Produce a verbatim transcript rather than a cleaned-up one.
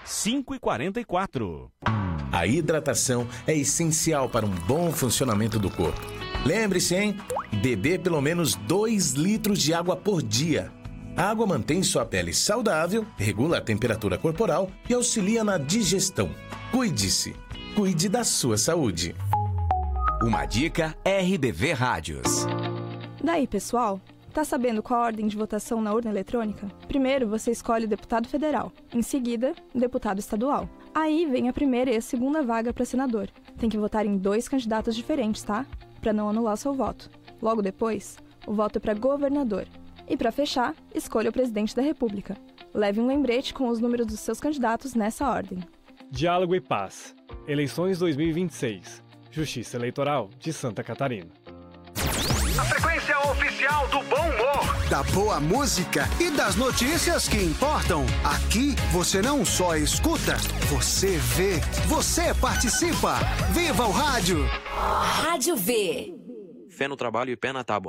cinco e quarenta e quatro. A hidratação é essencial para um bom funcionamento do corpo. Lembre-se, hein? Beber pelo menos dois litros de água por dia. A água mantém sua pele saudável, regula a temperatura corporal e auxilia na digestão. Cuide-se. Cuide da sua saúde. Uma dica R D V Rádios. Daí, pessoal, tá sabendo qual a ordem de votação na urna eletrônica? Primeiro, você escolhe o deputado federal. Em seguida, o deputado estadual. Aí vem a primeira e a segunda vaga para senador. Tem que votar em dois candidatos diferentes, tá? Para não anular seu voto. Logo depois, o voto é para governador. E para fechar, escolha o presidente da República. Leve um lembrete com os números dos seus candidatos nessa ordem. Diálogo e Paz. Eleições dois mil e vinte e seis. Justiça Eleitoral de Santa Catarina. A frequência oficial do bom humor, da boa música e das notícias que importam. Aqui você não só escuta, você vê, você participa. Viva o rádio! Rádio V. Fé no trabalho e pé na tábua.